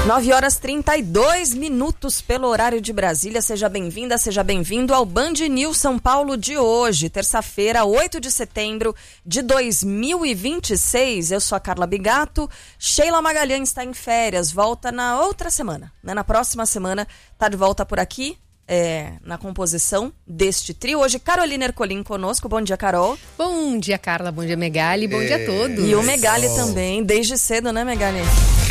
9h32 pelo horário de Brasília. Seja bem-vinda, seja bem-vindo ao Band News São Paulo de hoje, terça-feira, 8 de setembro de 2026. Eu sou a Carla Bigato. Sheila Magalhães está em férias, volta na outra semana, né? Na próxima semana está de volta por aqui, na composição deste trio. Hoje, Carolina Ercolim conosco. Bom dia, Carol. Bom dia, Carla. Bom dia, Megali. Bom dia a todos. E o Megali também, desde cedo, né, Megali?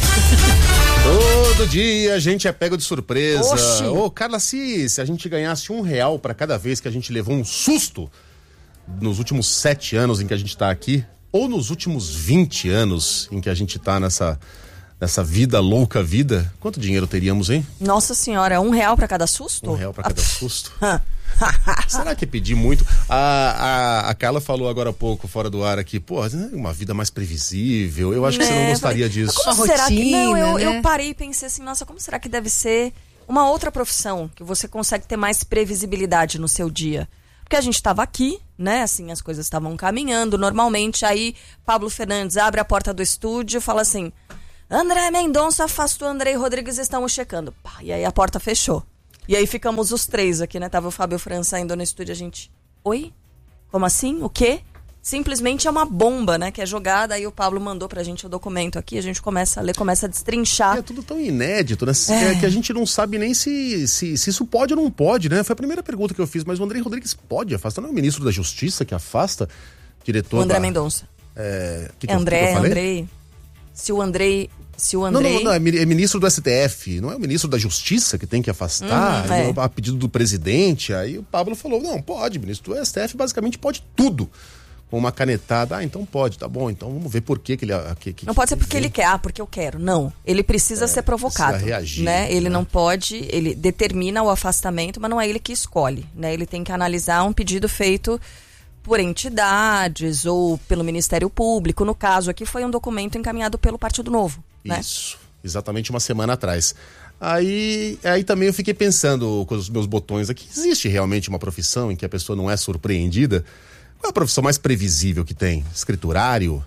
Todo dia a gente é pego de surpresa. Carla, se a gente ganhasse R$1 para cada vez que a gente levou um susto nos últimos 7 anos em que a gente tá aqui, ou nos últimos 20 anos em que a gente tá nessa vida, louca vida, quanto dinheiro teríamos, hein? Nossa senhora, R$1 para cada susto? R$1 para cada susto? Será que é pedir muito? A Carla falou agora há pouco, fora do ar aqui, uma vida mais previsível. Eu acho que você não gostaria disso. Como será que... Não, eu parei e pensei assim, nossa, como será que deve ser uma outra profissão que você consegue ter mais previsibilidade no seu dia? Porque a gente estava aqui, né, assim, as coisas estavam caminhando normalmente, aí Pablo Fernandes abre a porta do estúdio e fala assim: André Mendonça afastou Andrei Rodrigues, estamos checando. E aí a porta fechou. E aí ficamos os três aqui, né? Tava o Fábio França ainda no estúdio, a gente... Oi? Como assim? O quê? Simplesmente é uma bomba, né? Que é jogada, aí o Pablo mandou pra gente o documento aqui, a gente começa a ler, começa a destrinchar. É tudo tão inédito, né? Que a gente não sabe nem se isso pode ou não pode, né? Foi a primeira pergunta que eu fiz, mas o Andrei Rodrigues pode afastar? Não é o ministro da Justiça que afasta? Diretor o André Mendonça. Andrei. Se o Andrei... Não, é ministro do STF, não é o ministro da Justiça que tem que afastar, a pedido do presidente. Aí o Pablo falou, não, pode, ministro do STF basicamente pode tudo. Com uma canetada, então pode, tá bom, então vamos ver por que ele... não pode ser porque ele quer, porque eu quero, não. Ele precisa ser provocado, precisa reagir, né? Ele não pode, ele determina o afastamento, mas não é ele que escolhe, né? Ele tem que analisar um pedido feito por entidades ou pelo Ministério Público. No caso aqui foi um documento encaminhado pelo Partido Novo, né? Isso, exatamente uma semana atrás. Aí também eu fiquei pensando com os meus botões aqui, existe realmente uma profissão em que a pessoa não é surpreendida? Qual é a profissão mais previsível que tem? Escriturário?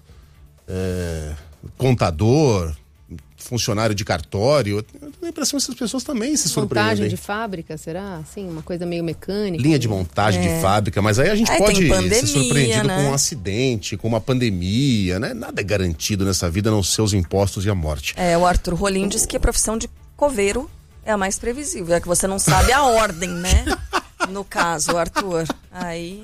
Contador? Funcionário de cartório? Eu tenho a impressão que essas pessoas também se surpreendem. Montagem de fábrica, será? Assim, uma coisa meio mecânica. Linha de montagem de fábrica, mas aí a gente pode ser surpreendido, né? Com um acidente, com uma pandemia, né? Nada é garantido nessa vida, a não ser os impostos e a morte. O Arthur Rolim diz que a profissão de coveiro é a mais previsível, é que você não sabe a ordem, né? No caso, Arthur, aí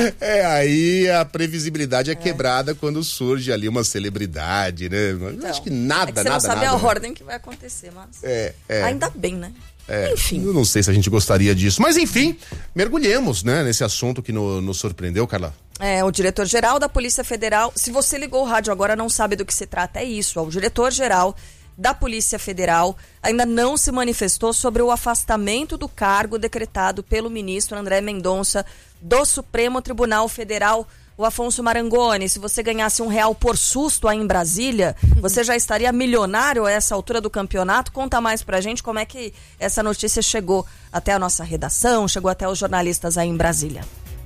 a previsibilidade é quebrada quando surge ali uma celebridade, né? Então, acho que nada, você não sabe a ordem que vai acontecer, mas ainda bem, né? Enfim. Eu não sei se a gente gostaria disso, mas enfim, mergulhemos, né, nesse assunto que nos surpreendeu, Carla. O diretor-geral da Polícia Federal, se você ligou o rádio agora não sabe do que se trata, é isso, o diretor-geral da Polícia Federal ainda não se manifestou sobre o afastamento do cargo decretado pelo ministro André Mendonça do Supremo Tribunal Federal. O Afonso Marangoni, se você ganhasse R$1 por susto aí em Brasília, você já estaria milionário a essa altura do campeonato? Conta mais pra gente como é que essa notícia chegou até a nossa redação, chegou até os jornalistas aí em Brasília.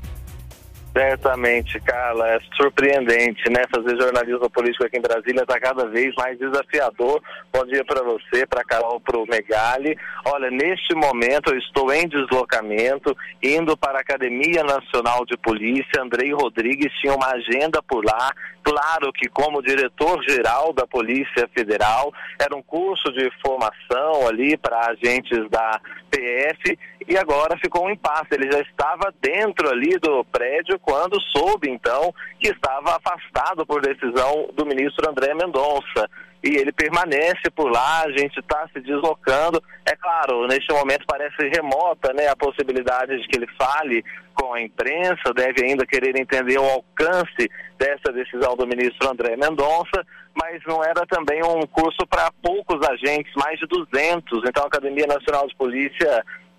Certamente, Carla, é surpreendente, né? Fazer jornalismo político aqui em Brasília está cada vez mais desafiador. Bom dia para você, para Carol, para o Megali. Olha, neste momento eu estou em deslocamento, indo para a Academia Nacional de Polícia. Andrei Rodrigues tinha uma agenda por lá. Claro que como diretor-geral da Polícia Federal, era um curso de formação ali para agentes da PF e agora ficou um impasse. Ele já estava dentro ali do prédio quando soube, então, que estava afastado por decisão do ministro André Mendonça. E ele permanece por lá, a gente está se deslocando. É claro, neste momento parece remota, né, a possibilidade de que ele fale com a imprensa, deve ainda querer entender o alcance dessa decisão do ministro André Mendonça, mas não era também um curso para poucos agentes, mais de 200. Então a Academia Nacional de Polícia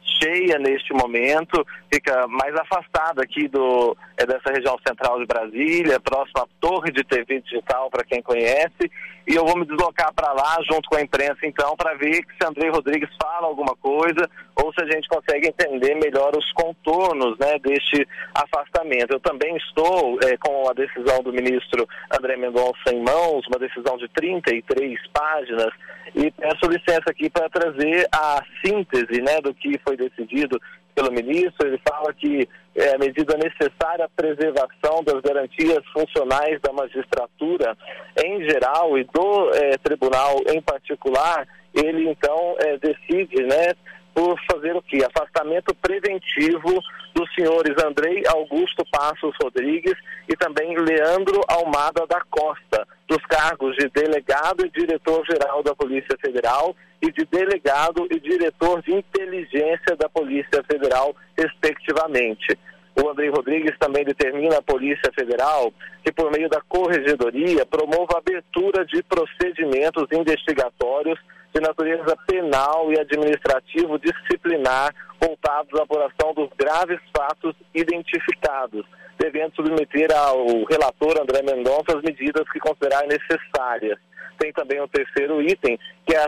cheia neste momento, fica mais afastada aqui dessa região central de Brasília, próxima à Torre de TV Digital, para quem conhece, e eu vou me deslocar para lá junto com a imprensa, então, para ver se Andrei Rodrigues fala alguma coisa ou se a gente consegue entender melhor os contornos, né, deste afastamento. Eu também estou com a decisão do ministro André Mendonça em mãos, uma decisão de 33 páginas, e peço licença aqui para trazer a síntese, né, do que foi decidido pelo ministro. Ele fala que a medida necessária à preservação das garantias funcionais da magistratura em geral e do tribunal em particular, ele então decide, né, por fazer o quê? Afastamento preventivo dos senhores Andrei Augusto Passos Rodrigues e também Leandro Almada da Costa, dos cargos de delegado e diretor-geral da Polícia Federal e de delegado e diretor de inteligência da Polícia Federal, respectivamente. O Andrei Rodrigues também determina à Polícia Federal que, por meio da Corregedoria, promova a abertura de procedimentos investigatórios de natureza penal e administrativo disciplinar voltados à apuração dos graves fatos identificados, devendo submeter ao relator André Mendonça as medidas que considerar necessárias. Tem também o terceiro item, que é a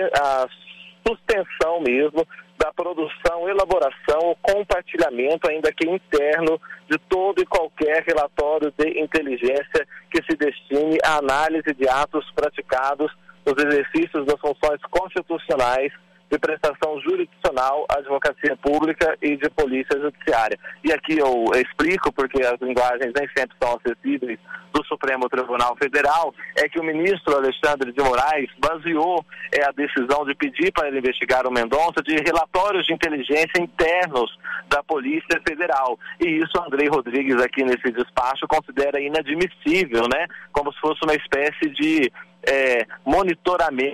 suspensão mesmo da produção, elaboração ou compartilhamento, ainda que interno, de todo e qualquer relatório de inteligência que se destine à análise de atos praticados nos exercícios das funções constitucionais de prestação jurisdicional, advocacia pública e de polícia judiciária. E aqui eu explico, porque as linguagens nem sempre são acessíveis, do Supremo Tribunal Federal, é que o ministro Alexandre de Moraes baseou a decisão de pedir para ele investigar o Mendonça de relatórios de inteligência internos da Polícia Federal. E isso Andrei Rodrigues, aqui nesse despacho, considera inadmissível, né? Como se fosse uma espécie de monitoramento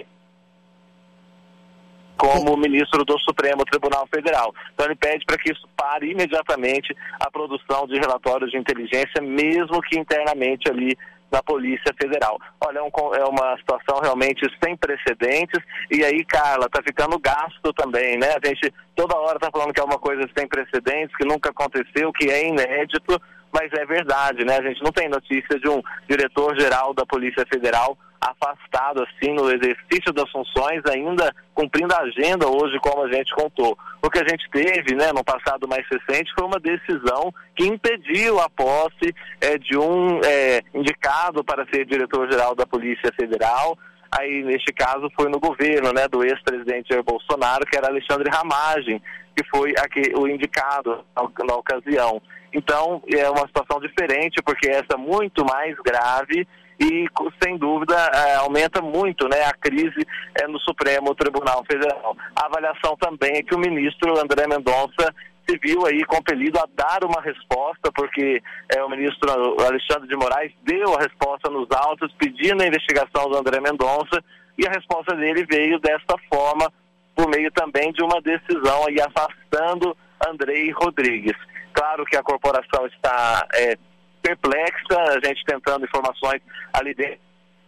como ministro do Supremo Tribunal Federal. Então ele pede para que isso pare imediatamente a produção de relatórios de inteligência, mesmo que internamente ali na Polícia Federal. Olha, é uma situação realmente sem precedentes, e aí, Carla, tá ficando gasto também, né? A gente toda hora tá falando que é uma coisa sem precedentes, que nunca aconteceu, que é inédito, mas é verdade, né? A gente não tem notícia de um diretor-geral da Polícia Federal afastado assim no exercício das funções, ainda cumprindo a agenda hoje, como a gente contou. O que a gente teve, né, no passado mais recente, foi uma decisão que impediu a posse de um indicado para ser diretor-geral da Polícia Federal. Aí, neste caso, foi no governo, né, do ex-presidente Jair Bolsonaro, que era Alexandre Ramagem, que foi o indicado na ocasião. Então, é uma situação diferente, porque essa é muito mais grave e, sem dúvida, aumenta muito, né, a crise no Supremo Tribunal Federal. A avaliação também é que o ministro André Mendonça se viu aí compelido a dar uma resposta, porque o ministro Alexandre de Moraes deu a resposta nos autos, pedindo a investigação do André Mendonça, e a resposta dele veio desta forma, por meio também de uma decisão aí afastando Andrei Rodrigues. Claro que a corporação está perplexa, a gente tentando informações ali dentro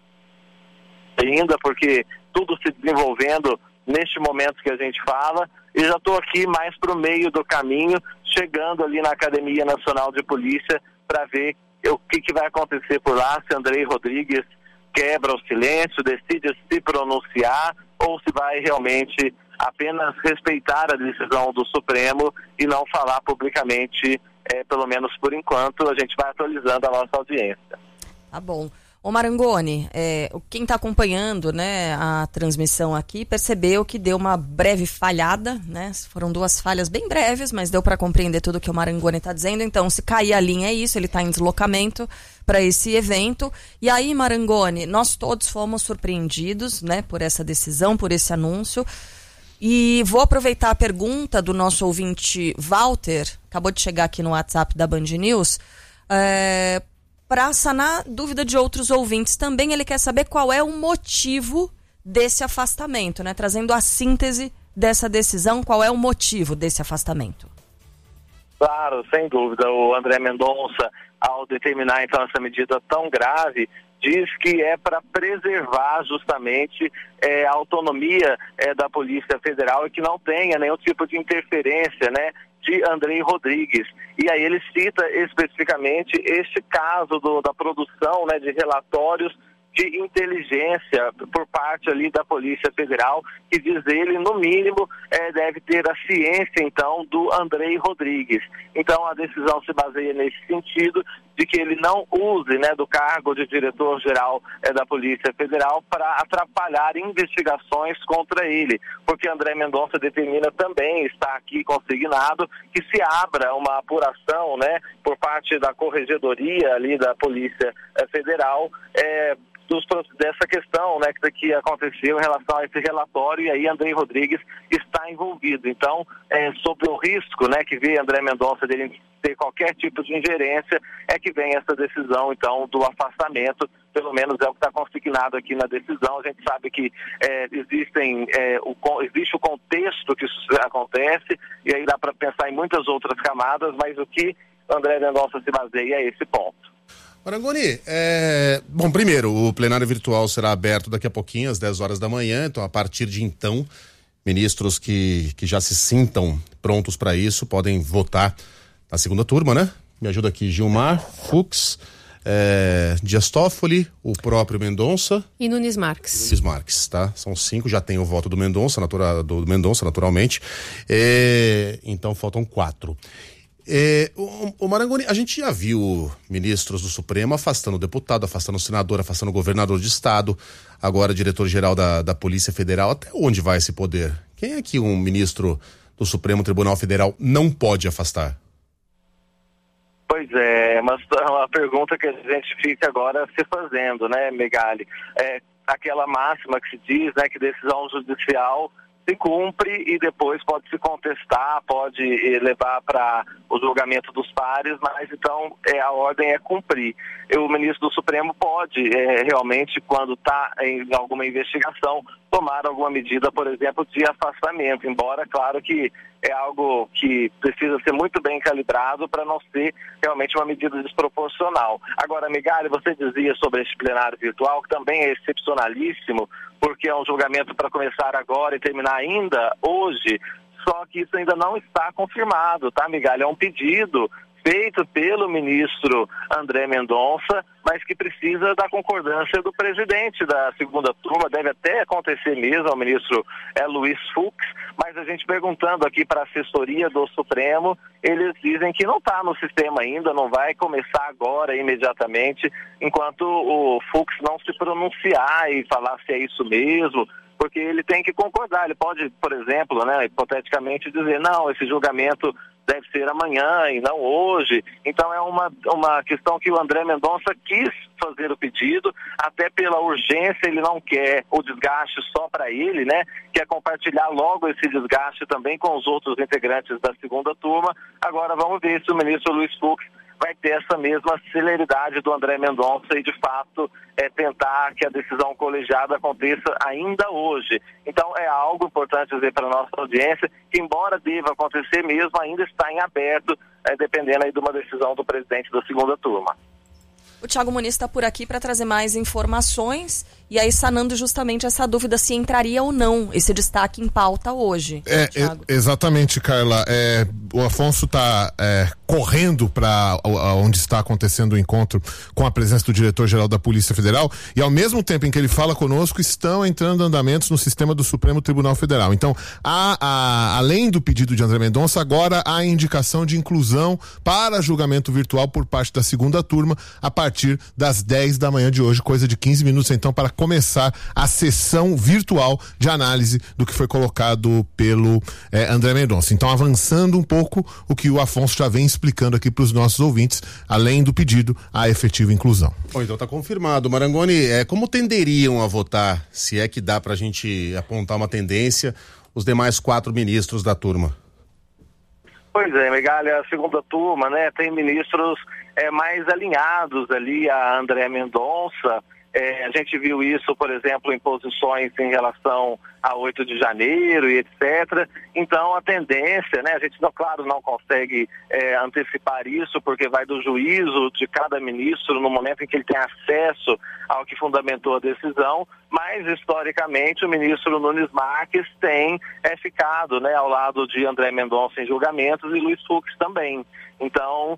ainda, porque tudo se desenvolvendo neste momento que a gente fala, e já estou aqui mais para o meio do caminho, chegando ali na Academia Nacional de Polícia para ver o que vai acontecer por lá, se Andrei Rodrigues quebra o silêncio, decide se pronunciar, ou se vai realmente apenas respeitar a decisão do Supremo e não falar publicamente, pelo menos por enquanto. A gente vai atualizando a nossa audiência. Tá bom. Ô Marangoni, quem está acompanhando, né, a transmissão aqui percebeu que deu uma breve falhada, né? Foram duas falhas bem breves, mas deu para compreender tudo que o Marangoni está dizendo. Então, se cair a linha é isso, ele está em deslocamento para esse evento. E aí, Marangoni, nós todos fomos surpreendidos, né, por essa decisão, por esse anúncio. E vou aproveitar a pergunta do nosso ouvinte Walter, acabou de chegar aqui no WhatsApp da Band News, para sanar dúvida de outros ouvintes também. Ele quer saber qual é o motivo desse afastamento, né? Trazendo a síntese dessa decisão, qual é o motivo desse afastamento? Claro, sem dúvida. O André Mendonça, ao determinar então essa medida tão grave, diz que é para preservar justamente a autonomia da Polícia Federal e que não tenha nenhum tipo de interferência, né, de Andrei Rodrigues. E aí ele cita especificamente este caso da produção, né, de relatórios de inteligência por parte ali da Polícia Federal, que diz ele, no mínimo, deve ter a ciência, então, do Andrei Rodrigues. Então, a decisão se baseia nesse sentido de que ele não use, né, do cargo de diretor-geral da Polícia Federal para atrapalhar investigações contra ele, porque André Mendonça determina também, está aqui consignado, que se abra uma apuração, né, por parte da Corregedoria ali da Polícia Federal, dessa questão, né, que aconteceu em relação a esse relatório, e aí Andrei Rodrigues está envolvido. Então, sobre o risco, né, que vê André Mendonça dele ter qualquer tipo de ingerência, é que vem essa decisão, então, do afastamento, pelo menos é o que está consignado aqui na decisão. A gente sabe que existe o contexto que isso acontece, e aí dá para pensar em muitas outras camadas, mas o que André Mendonça se baseia é esse ponto. Marangoni, bom, primeiro, o plenário virtual será aberto daqui a pouquinho, às 10 horas da manhã, então a partir de então, ministros que já se sintam prontos para isso podem votar na segunda turma, né? Me ajuda aqui, Gilmar, Fux, Dias Toffoli, o próprio Mendonça e Nunes Marques. Nunes Marques, tá? São 5, já tem o voto do Mendonça, naturalmente, então faltam 4. O Marangoni, a gente já viu ministros do Supremo afastando o deputado, afastando o senador, afastando o governador de estado, agora diretor-geral da Polícia Federal. Até onde vai esse poder? Quem é que um ministro do Supremo Tribunal Federal não pode afastar? Pois é, mas é uma pergunta que a gente fica agora se fazendo, né, Megali? Aquela máxima que se diz, né, que decisão judicial se cumpre e depois pode se contestar, pode levar para o julgamento dos pares, mas então a ordem é cumprir. O ministro do Supremo pode realmente, quando está em alguma investigação, tomar alguma medida, por exemplo, de afastamento, embora, claro que é algo que precisa ser muito bem calibrado para não ser realmente uma medida desproporcional. Agora, Megali, você dizia sobre esse plenário virtual, que também é excepcionalíssimo, porque é um julgamento para começar agora e terminar ainda hoje, só que isso ainda não está confirmado, tá, Megali? É um pedido feito pelo ministro André Mendonça, mas que precisa da concordância do presidente da segunda turma, deve até acontecer mesmo, o ministro Luiz Fux, mas a gente perguntando aqui para a assessoria do Supremo, eles dizem que não está no sistema ainda, não vai começar agora, imediatamente, enquanto o Fux não se pronunciar e falar se é isso mesmo, porque ele tem que concordar, ele pode, por exemplo, né, hipoteticamente dizer, não, esse julgamento deve ser amanhã e não hoje. Então é uma questão que o André Mendonça quis fazer o pedido, até pela urgência, ele não quer o desgaste só para ele, né? Quer compartilhar logo esse desgaste também com os outros integrantes da segunda turma. Agora vamos ver se o ministro Luiz Fux vai ter essa mesma celeridade do André Mendonça e, de fato, tentar que a decisão colegiada aconteça ainda hoje. Então, é algo importante dizer para a nossa audiência que, embora deva acontecer mesmo, ainda está em aberto, dependendo aí de uma decisão do presidente da segunda turma. O Thiago Muniz está por aqui para trazer mais informações e aí sanando justamente essa dúvida se entraria ou não esse destaque em pauta hoje. Exatamente, Carla. O Afonso está correndo para onde está acontecendo o encontro com a presença do diretor-geral da Polícia Federal e, ao mesmo tempo em que ele fala conosco, estão entrando andamentos no sistema do Supremo Tribunal Federal. Então, além do pedido de André Mendonça, agora há indicação de inclusão para julgamento virtual por parte da segunda turma a partir das 10 da manhã de hoje, coisa de 15 minutos então para começar a sessão virtual de análise do que foi colocado pelo André Mendonça. Então, avançando um pouco o que o Afonso já vem explicando aqui para os nossos ouvintes, além do pedido à efetiva inclusão. Bom, então está confirmado. Marangoni, como tenderiam a votar, se é que dá para a gente apontar uma tendência, os demais 4 ministros da turma? Pois é, Megali, a segunda turma, né, tem ministros mais alinhados ali a André Mendonça, A gente viu isso, por exemplo, em posições em relação a 8 de janeiro e etc. Então, a tendência, né, a gente, claro, não consegue antecipar isso, porque vai do juízo de cada ministro no momento em que ele tem acesso ao que fundamentou a decisão, mas, historicamente, o ministro Nunes Marques tem ficado, né, ao lado de André Mendonça em julgamentos e Luiz Fux também. Então,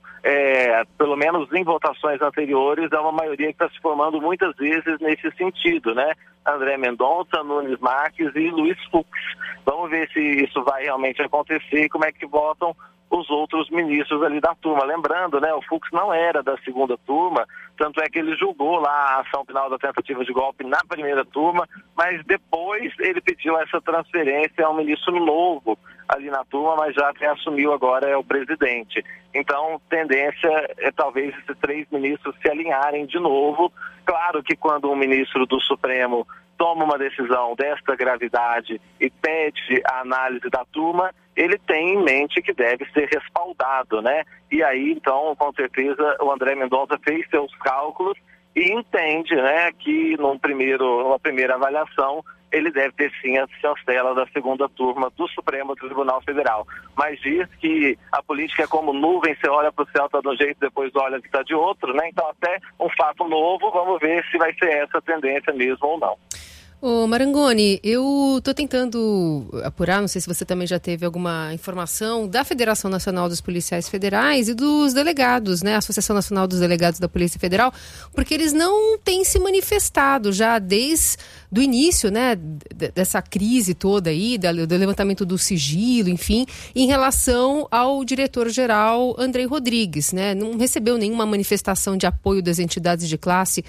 pelo menos em votações anteriores, é uma maioria que está se formando muitas vezes nesse sentido, né? André Mendonça, Nunes Marques e Luiz Fux. Vamos ver se isso vai realmente acontecer e como é que votam os outros ministros ali da turma. Lembrando, né, o Fux não era da segunda turma, tanto é que ele julgou lá a ação penal da tentativa de golpe na primeira turma, mas depois ele pediu essa transferência a um ministro novo ali na turma, mas já quem assumiu agora é o presidente. Então, tendência é talvez esses 3 ministros se alinharem de novo. Claro que quando um ministro do Supremo toma uma decisão desta gravidade e pede a análise da turma, ele tem em mente que deve ser respaldado, né? E aí, então, com certeza, o André Mendonça fez seus cálculos e entende, né, que numa primeira avaliação, ele deve ter sim a chancela da segunda turma do Supremo Tribunal Federal. Mas diz que a política é como nuvem, você olha para o céu, está de um jeito, depois olha que está de outro, né? Então, até um fato novo, vamos ver se vai ser essa a tendência mesmo ou não. Ô Marangoni, eu estou tentando apurar, não sei se você também já teve alguma informação da Federação Nacional dos Policiais Federais e dos delegados, né, a Associação Nacional dos Delegados da Polícia Federal, porque eles não têm se manifestado já desde o início, né, dessa crise toda aí, do levantamento do sigilo, enfim, em relação ao diretor-geral Andrei Rodrigues, né, não recebeu nenhuma manifestação de apoio das entidades de classe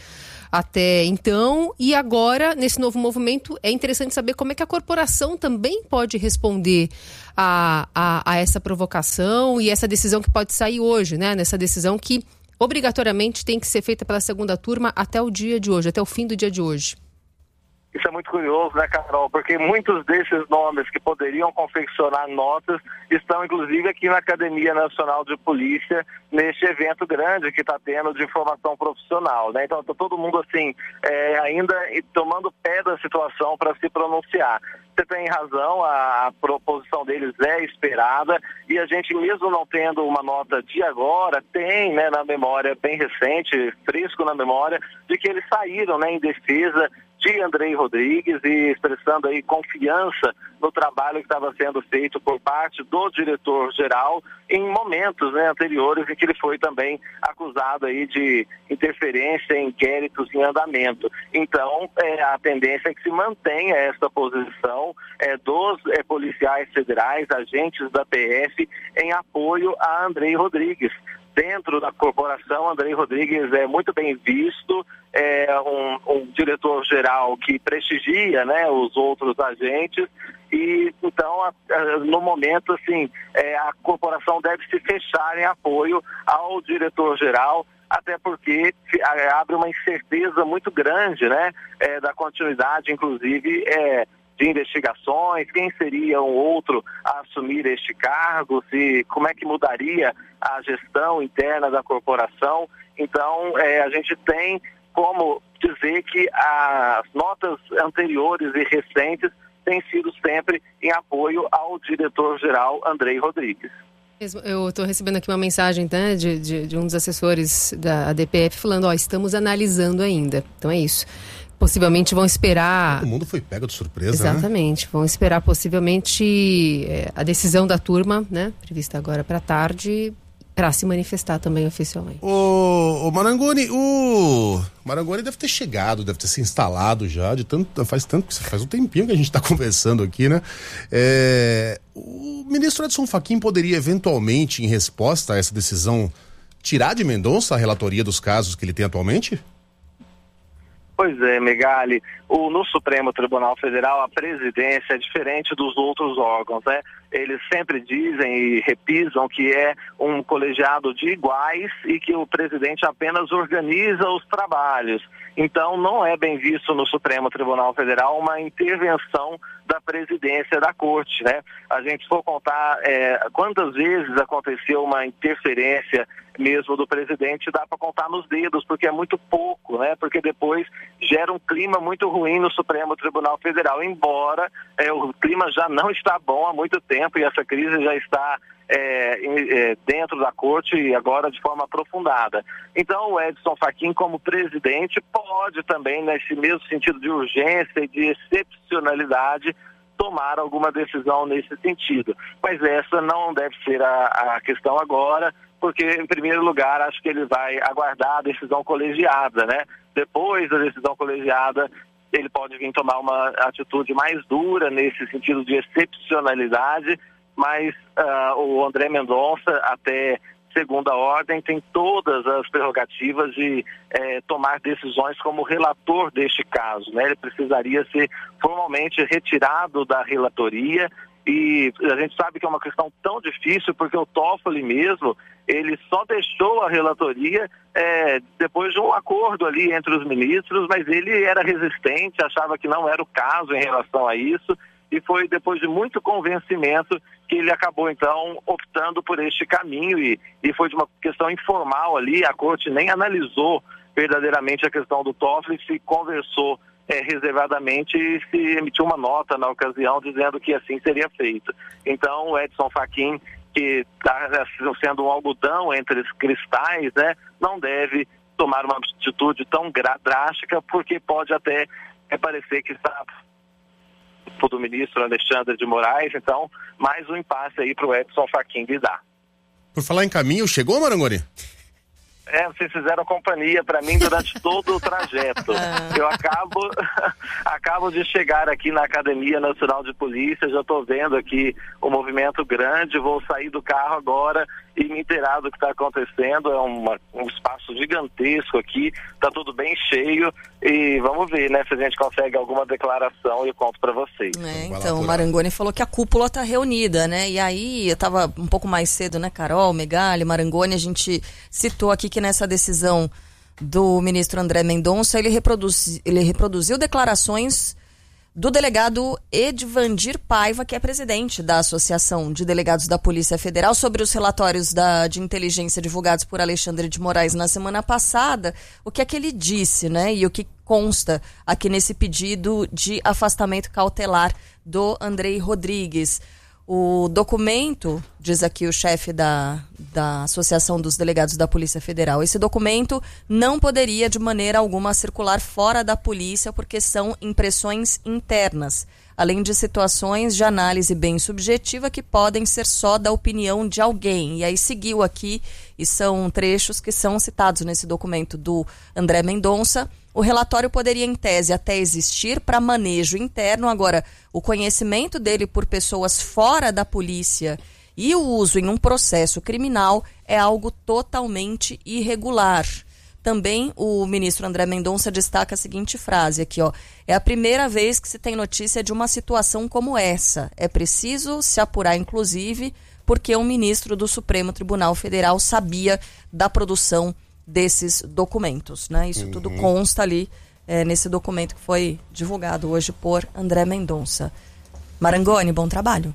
até então, e agora, nesse novo movimento, é interessante saber como é que a corporação também pode responder a essa provocação e essa decisão que pode sair hoje, né? Nessa decisão que obrigatoriamente tem que ser feita pela segunda turma até o dia de hoje, até o fim do dia de hoje. Isso é muito curioso, né, Carol? Porque muitos desses nomes que poderiam confeccionar notas estão, inclusive, aqui na Academia Nacional de Polícia, neste evento grande que está tendo de formação profissional, né? Então, está todo mundo, assim, ainda tomando pé da situação para se pronunciar. Você tem razão, a proposição deles é esperada e a gente, mesmo não tendo uma nota de agora, tem, né, na memória bem recente, fresco na memória, de que eles saíram, né, em defesa de Andrei Rodrigues e expressando aí confiança no trabalho que estava sendo feito por parte do diretor-geral em momentos, né, anteriores em que ele foi também acusado aí de interferência em inquéritos em andamento. Então, a tendência é que se mantenha essa posição dos policiais federais, agentes da PF, em apoio a Andrei Rodrigues. Dentro da corporação, Andrei Rodrigues é muito bem visto, é um diretor-geral que prestigia, né, os outros agentes e, então, no momento, assim, a corporação deve se fechar em apoio ao diretor-geral, até porque abre uma incerteza muito grande, né, da continuidade, inclusive, de investigações, quem seria um outro a assumir este cargo, como é que mudaria a gestão interna da corporação. Então, a gente tem como dizer que as notas anteriores e recentes têm sido sempre em apoio ao diretor-geral Andrei Rodrigues. Eu estou recebendo aqui uma mensagem, né, de um dos assessores da ADPF falando, estamos analisando ainda. Então é isso. Possivelmente vão esperar... Todo mundo foi pego de surpresa, exatamente, né? Vão esperar possivelmente a decisão da turma, né, prevista agora para tarde, para se manifestar também oficialmente. O Marangoni, o Marangoni deve ter chegado, deve ter se instalado já, faz um tempinho que a gente está conversando aqui, né? O ministro Edson Fachin poderia eventualmente, em resposta a essa decisão, tirar de Mendonça a relatoria dos casos que ele tem atualmente? Pois é, Megali, no Supremo Tribunal Federal a presidência é diferente dos outros órgãos, né? eles sempre dizem e repisam que é um colegiado de iguais e que o presidente apenas organiza os trabalhos. Então, não é bem visto no Supremo Tribunal Federal uma intervenção da presidência da Corte, né? A gente for contar quantas vezes aconteceu uma interferência mesmo do presidente, dá para contar nos dedos, porque é muito pouco, né? Porque depois gera um clima muito ruim no Supremo Tribunal Federal, embora o clima já não está bom há muito tempo e essa crise já está dentro da corte e agora de forma aprofundada. Então o Edson Fachin, como presidente, pode também, nesse mesmo sentido de urgência e de excepcionalidade, tomar alguma decisão nesse sentido. Mas essa não deve ser a questão agora, porque, em primeiro lugar, acho que ele vai aguardar a decisão colegiada, né? Depois da decisão colegiada, ele pode vir tomar uma atitude mais dura nesse sentido de excepcionalidade, mas o André Mendonça, até segunda ordem, tem todas as prerrogativas de tomar decisões como relator deste caso, né? Ele precisaria ser formalmente retirado da relatoria e a gente sabe que é uma questão tão difícil porque o Toffoli mesmo, ele só deixou a relatoria depois de um acordo ali entre os ministros, mas ele era resistente, achava que não era o caso em relação a isso. E foi depois de muito convencimento que ele acabou, então, optando por este caminho e foi de uma questão informal ali, a corte nem analisou verdadeiramente a questão do Toffoli, se conversou reservadamente e se emitiu uma nota na ocasião dizendo que assim seria feito. Então, o Edson Fachin, que está sendo um algodão entre os cristais, né, não deve tomar uma atitude tão drástica, porque pode até parecer que está do ministro Alexandre de Moraes, então mais um impasse aí para o Edson Fachin lidar. Por falar em caminho, chegou, Marangoni? Vocês fizeram companhia para mim durante todo o trajeto. Eu acabo de chegar aqui na Academia Nacional de Polícia, já estou vendo aqui o movimento grande, vou sair do carro agora e me inteirar do que está acontecendo. É um espaço gigantesco aqui, está tudo bem cheio e vamos ver, né, se a gente consegue alguma declaração e eu conto para vocês. Então, o Marangoni falou que a cúpula está reunida, né? E aí, eu estava um pouco mais cedo, né, Carol, Megali, Marangoni, a gente citou aqui que nessa decisão do ministro André Mendonça, ele reproduziu declarações do delegado Edvandir Paiva, que é presidente da Associação de Delegados da Polícia Federal, sobre os relatórios de inteligência divulgados por Alexandre de Moraes na semana passada. O que é que ele disse, né? E o que consta aqui nesse pedido de afastamento cautelar do Andrei Rodrigues. O documento, diz aqui o chefe da Associação dos Delegados da Polícia Federal, esse documento não poderia de maneira alguma circular fora da polícia porque são impressões internas, além de situações de análise bem subjetiva que podem ser só da opinião de alguém. E aí seguiu aqui, e são trechos que são citados nesse documento do André Mendonça. O relatório poderia, em tese, até existir para manejo interno. Agora, o conhecimento dele por pessoas fora da polícia e o uso em um processo criminal é algo totalmente irregular. Também o ministro André Mendonça destaca a seguinte frase aqui, ó: é a primeira vez que se tem notícia de uma situação como essa. É preciso se apurar, inclusive, porque um ministro do Supremo Tribunal Federal sabia da produção desses documentos, né? Isso tudo consta ali nesse documento que foi divulgado hoje por André Mendonça. Marangoni, bom trabalho.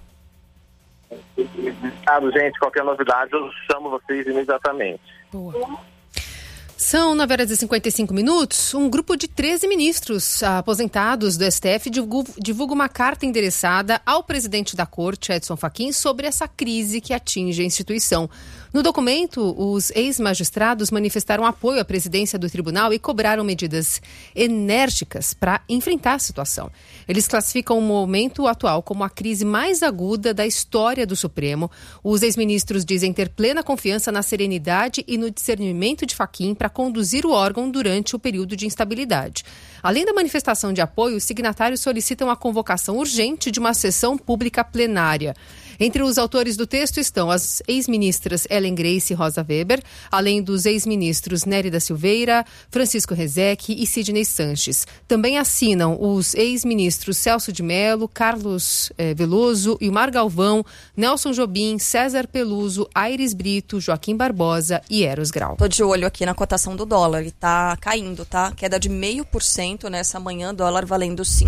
Gente, qualquer novidade eu chamo vocês imediatamente. Boa. São 9h55. Um grupo de 13 ministros aposentados do STF divulga uma carta endereçada ao presidente da Corte, Edson Fachin, sobre essa crise que atinge a instituição. No documento, os ex-magistrados manifestaram apoio à presidência do tribunal e cobraram medidas enérgicas para enfrentar a situação. Eles classificam o momento atual como a crise mais aguda da história do Supremo. Os ex-ministros dizem ter plena confiança na serenidade e no discernimento de Fachin para conduzir o órgão durante o período de instabilidade. Além da manifestação de apoio, os signatários solicitam a convocação urgente de uma sessão pública plenária. Entre os autores do texto estão as ex-ministras Ellen Grace e Rosa Weber, além dos ex-ministros Nery da Silveira, Francisco Rezec e Sidney Sanches. Também assinam os ex-ministros Celso de Mello, Carlos Veloso, Ilmar Galvão, Nelson Jobim, César Peluso, Aires Brito, Joaquim Barbosa e Eros Grau. Tô de olho aqui na cotação do dólar, ele tá caindo, tá? Queda de 0,5% nessa manhã, dólar valendo R$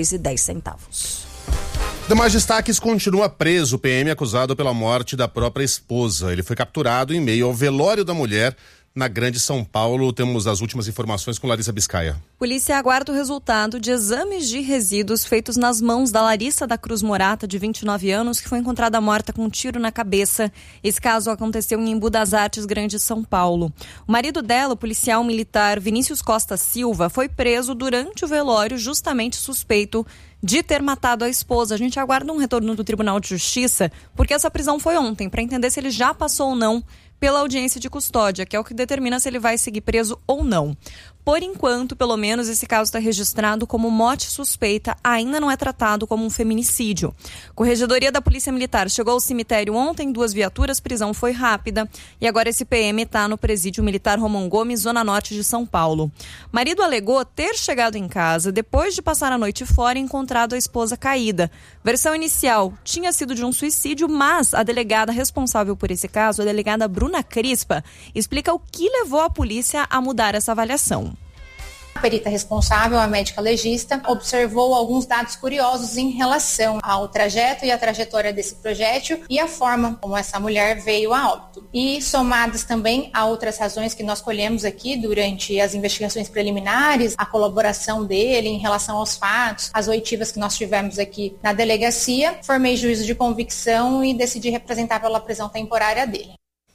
5,10. Demais destaques: continua preso o PM acusado pela morte da própria esposa. Ele foi capturado em meio ao velório da mulher na Grande São Paulo. Temos as últimas informações com Larissa Biscaia. Polícia aguarda o resultado de exames de resíduos feitos nas mãos da Larissa da Cruz Morata, de 29 anos, que foi encontrada morta com um tiro na cabeça. Esse caso aconteceu em Embu das Artes, Grande São Paulo. O marido dela, o policial militar Vinícius Costa Silva, foi preso durante o velório, justamente suspeito de ter matado a esposa. A gente aguarda um retorno do Tribunal de Justiça, porque essa prisão foi ontem, para entender se ele já passou ou não pela audiência de custódia, que é o que determina se ele vai seguir preso ou não. Por enquanto, pelo menos, esse caso está registrado como morte suspeita, ainda não é tratado como um feminicídio. Corregedoria da Polícia Militar chegou ao cemitério ontem, 2 viaturas, prisão foi rápida, e agora esse PM está no presídio militar Romão Gomes, zona norte de São Paulo. Marido alegou ter chegado em casa depois de passar a noite fora e encontrado a esposa caída. Versão inicial tinha sido de um suicídio, mas a delegada responsável por esse caso, a delegada Bruna Crispa, explica o que levou a polícia a mudar essa avaliação. A perita responsável, a médica legista, observou alguns dados curiosos em relação ao trajeto e a trajetória desse projétil e a forma como essa mulher veio a óbito. E somadas também a outras razões que nós colhemos aqui durante as investigações preliminares, a colaboração dele em relação aos fatos, as oitivas que nós tivemos aqui na delegacia, formei juízo de convicção e decidi representar pela prisão temporária dele.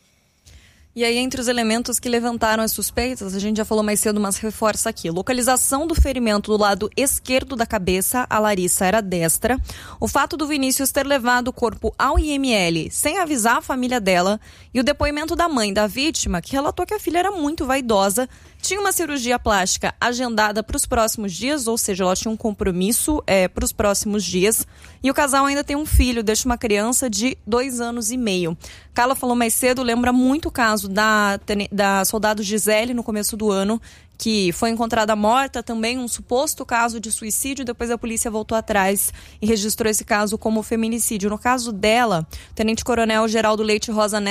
E aí, entre os elementos que levantaram as suspeitas, a gente já falou mais cedo, mas reforça aqui. Localização do ferimento do lado esquerdo da cabeça, a Larissa era destra. O fato do Vinícius ter levado o corpo ao IML sem avisar a família dela. E o depoimento da mãe da vítima, que relatou que a filha era muito vaidosa, tinha uma cirurgia plástica agendada para os próximos dias, ou seja, ela tinha um compromisso para os próximos dias. E o casal ainda tem um filho, deixa uma criança de 2 anos e meio. Carla falou mais cedo, lembra muito o caso da soldado Gisele no começo do ano, que foi encontrada morta, também um suposto caso de suicídio, depois a polícia voltou atrás e registrou esse caso como feminicídio. No caso dela, o tenente-coronel Geraldo Leite Rosa Neto